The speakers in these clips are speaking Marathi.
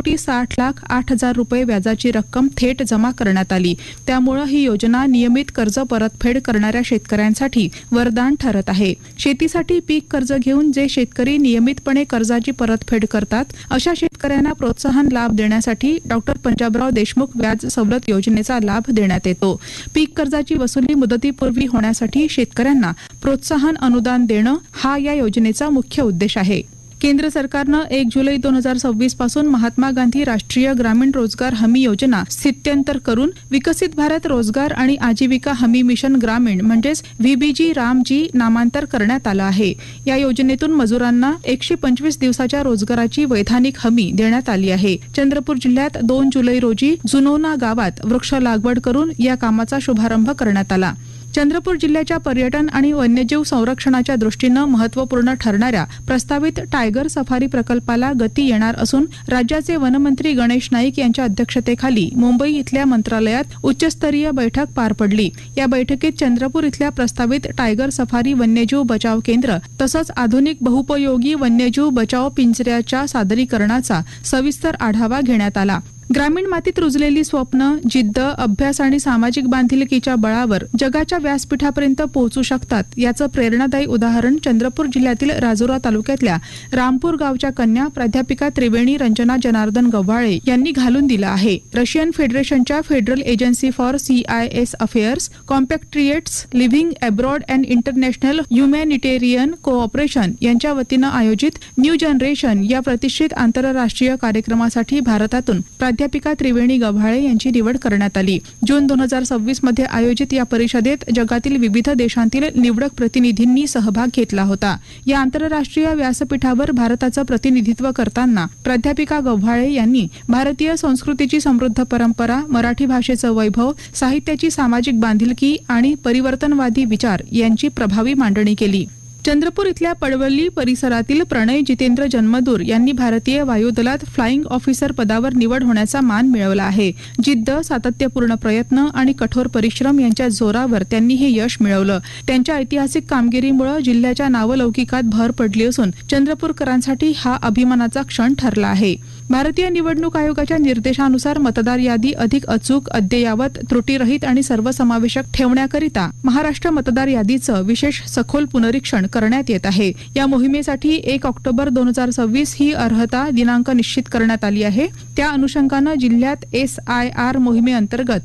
1,60,08,000 रुपये व्याजाची रक्कम थेट जमा करण्यात आली. त्यामुळे ही योजना नियमित कर्ज परतफेड करणाऱ्या शेतकऱ्यांसाठी वरदान ठरत आहे. शेतीसाठी पीक कर्ज घेऊन जे शेतकरी नियमितपणे कर्जाची परतफेड करतात अशा शेतकऱ्यांना प्रोत्साहन लाभ देण्यासाठी डॉक्टर पंजाबराव देशमुख व्याज सवलत योजनेचा लाभ देण्यात येतो. पीक कर्जाची वसुली मुदतीपूर्वी होण्यासाठी शेतकऱ्यांना प्रोत्साहन अनुदान देणं हा या योजनेचा मुख्य उद्देश आहे. केंद्र सरकारनं 1 जुलै 2026 पासून महात्मा गांधी राष्ट्रीय ग्रामीण रोजगार हमी योजना स्थित्यंतर करून विकसित भारत रोजगार आणि आजीविका हमी मिशन ग्रामीण म्हणजेच व्हीबीजी रामजी नामांतर करण्यात आलं आहे. या योजनेतून मजुरांना 125 दिवसाच्या रोजगाराची वैधानिक हमी देण्यात आली आहे. चंद्रपूर जिल्ह्यात 2 जुलै रोजी जुनोना गावात वृक्ष लागवड करून या कामाचा शुभारंभ करण्यात आला. चंद्रपूर जिल्ह्याच्या पर्यटन आणि वन्यजीव संरक्षणाच्या दृष्टीनं महत्त्वपूर्ण ठरणाऱ्या प्रस्तावित टायगर सफारी प्रकल्पाला गती येणार असून राज्याचे वनमंत्री गणेश नाईक यांच्या अध्यक्षतेखाली मुंबई इथल्या मंत्रालयात उच्चस्तरीय बैठक पार पडली. या बैठकीत चंद्रपूर इथल्या प्रस्तावित टायगर सफारी वन्यजीव बचाव केंद्र तसंच आधुनिक बहुपयोगी वन्यजीव बचाव पिंजऱ्याच्या सादरीकरणाचा सविस्तर आढावा घेण्यात आला. ग्रामीण मातीत रुजलेली स्वप्न, जिद्द, अभ्यास आणि सामाजिक बांधिलकीच्या बळावर जगाच्या व्यासपीठापर्यंत पोहोचू शकतात याचं प्रेरणादायी उदाहरण चंद्रपूर जिल्ह्यातील राजुरा तालुक्यातल्या रामपूर गावच्या कन्या प्राध्यापिका त्रिवेणी रंजना जनार्दन गव्हाळे यांनी घालून दिलं आहे. रशियन फेडरेशनच्या federal agency for CIS affairs, कॉम्पॅक्ट्रिएट्स living abroad and international humanitarian cooperation यांच्या वतीनं आयोजित न्यू जनरेशन या प्रतिष्ठित आंतरराष्ट्रीय कार्यक्रमासाठी भारतातून प्राध्यापिका त्रिवेणी गव्हाळे यांची निवड करण्यात आली. जून 2026 मध्ये आयोजित या परिषदेत जगातील विविध देशांतील निवडक प्रतिनिधींनी सहभाग घेतला होता. या आंतरराष्ट्रीय व्यासपीठावर भारताचं प्रतिनिधित्व करताना प्राध्यापिका गव्हाळे यांनी भारतीय संस्कृतीची समृद्ध परंपरा, मराठी भाषेचं वैभव, साहित्याची सामाजिक बांधिलकी आणि परिवर्तनवादी विचार यांची प्रभावी मांडणी केली. चंद्रपूर इथल्या पडवली परिसरातील प्रणय जितेंद्र जन्मदूर यांनी भारतीय वायुदलात फ्लाइंग ऑफिसर पदावर निवड होण्याचा मान मिळवला आहे. जिद्द, सातत्यपूर्ण प्रयत्न आणि कठोर परिश्रम यांच्या जोरावर त्यांनी हे यश मिळवलं. त्यांच्या ऐतिहासिक कामगिरीमुळे जिल्ह्याच्या नावलौकिकात भर पडली असून चंद्रपूरकरांसाठी हा अभिमानाचा क्षण ठरला आहे. भारतीय निवडणूक आयोगाच्या निर्देशानुसार मतदार यादी अधिक अचूक, अद्ययावत, त्रुटीरहित आणि सर्वसमावेशक ठेवण्याकरिता महाराष्ट्र मतदार यादीचं विशेष सखोल पुनरीक्षण करण्यात येत आहे. या मोहिमेसाठी 1 ऑक्टोबर 2026 ही अर्हता दिनांक निश्चित करण्यात आली आहे. त्या अनुषंगानं जिल्ह्यात SIR मोहिमेअंतर्गत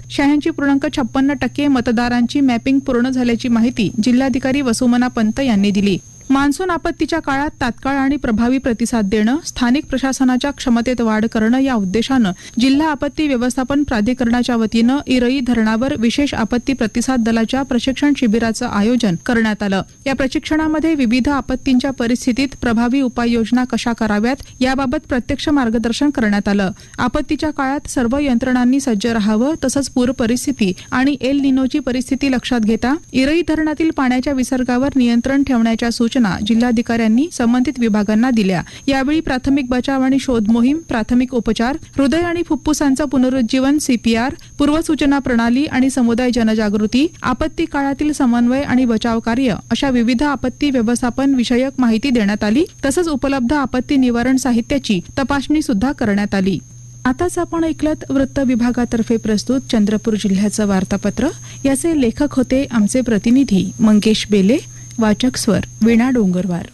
86.56% मतदारांची मॅपिंग पूर्ण झाल्याची माहिती जिल्हाधिकारी वसुमना पंत यांनी दिली. मान्सून आपत्तीच्या काळात तात्काळ आणि प्रभावी प्रतिसाद देणं, स्थानिक प्रशासनाच्या क्षमतेत वाढ करणं या उद्देशानं जिल्हा आपत्ती व्यवस्थापन प्राधिकरणाच्या वतीनं इरई धरणावर विशेष आपत्ती प्रतिसाद दलाच्या प्रशिक्षण शिबिराचं आयोजन करण्यात आलं. या प्रशिक्षणामध्ये विविध आपत्तींच्या परिस्थितीत प्रभावी उपाययोजना कशा कराव्यात याबाबत प्रत्यक्ष मार्गदर्शन करण्यात आलं. आपत्तीच्या काळात सर्व यंत्रणांनी सज्ज राहावं, तसंच पूर परिस्थिती आणि एल निनोची परिस्थिती लक्षात घेता इरई धरणातील पाण्याच्या विसर्गावर नियंत्रण ठेवण्याच्या सूचना जिल्हाधिकाऱ्यांनी संबंधित विभागांना दिल्या. यावेळी प्राथमिक बचाव आणि शोध मोहीम, प्राथमिक उपचार, हृदय आणि फुफ्फुसांचं पुनरुज्जीवन CPR, पूर्वसूचना प्रणाली आणि समुदाय जनजागृती, आपत्ती काळातील समन्वय आणि बचाव कार्य अशा विविध आपत्ती व्यवस्थापन विषयक माहिती देण्यात आली. तसंच उपलब्ध आपत्ती निवारण साहित्याची तपासणी सुद्धा करण्यात आली. आताच आपण ऐकलत वृत्त विभागातर्फे प्रस्तुत चंद्रपूर जिल्ह्याचं वार्तापत्र. याचे लेखक होते आमचे प्रतिनिधी मंगेश बेले. वाचक स्वर वीणा डोंगरवार.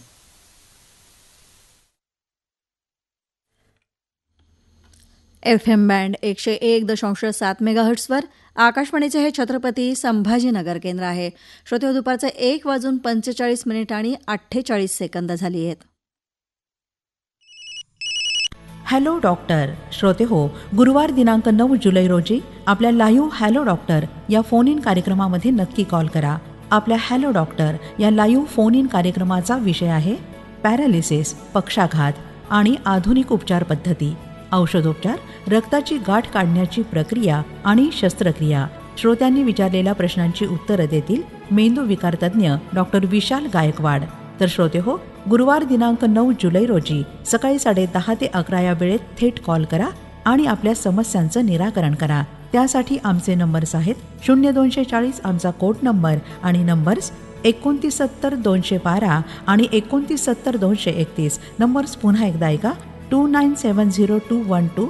FM बँड 101.7 मेगाहर्ट्सवर आकाशवाणीचे हे छत्रपती संभाजीनगर केंद्र आहे. श्रोते, दुपारचे 1:45 आणि 48 सेकंद झाली आहेत. Hello doctor. श्रोते हो, गुरुवार दिनांक 9 जुलै रोजी आपल्या लाईव्ह हॅलो डॉक्टर या फोन इन कार्यक्रमामध्ये नक्की कॉल करा. आपल्या हॅलो डॉक्टर या लाईव्ह फोन इन कार्यक्रमाचा विषय आहे पॅरालिसिस, पक्षाघात आणि आधुनिक उपचार पद्धती, औषधोपचार, रक्ताची गाठ काढण्याची प्रक्रिया आणि शस्त्रक्रिया. श्रोत्यांनी विचारलेल्या प्रश्नांची उत्तरं देतील मेंदू विकार तज्ज्ञ डॉक्टर विशाल गायकवाड. तर श्रोते हो, गुरुवार दिनांक 9 जुलै रोजी सकाळी 10:30 ते 11 या वेळेत थेट कॉल करा आणि आपल्या समस्यांचं निराकरण करा. त्यासाठी आमचे नंबर्स आहेत 0240 आमचा कोड नंबर आणि नंबर्स 2970-212 आणि 2970-231. नंबर्स पुन्हा एकदा ऐका 2970-212